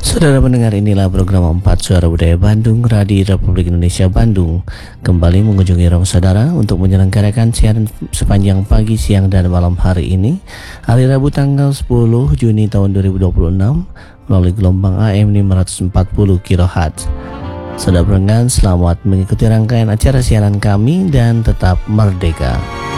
Saudara pendengar, inilah program 4 Suara Budaya Bandung, Radio Republik Indonesia Bandung, kembali mengunjungi ruang saudara untuk menyelenggarakan siaran sepanjang pagi, siang, dan malam hari ini, hari Rabu tanggal 10 Juni tahun 2026, melalui gelombang AM 540 kHz. Saudara pendengar, selamat mengikuti rangkaian acara siaran kami dan tetap merdeka.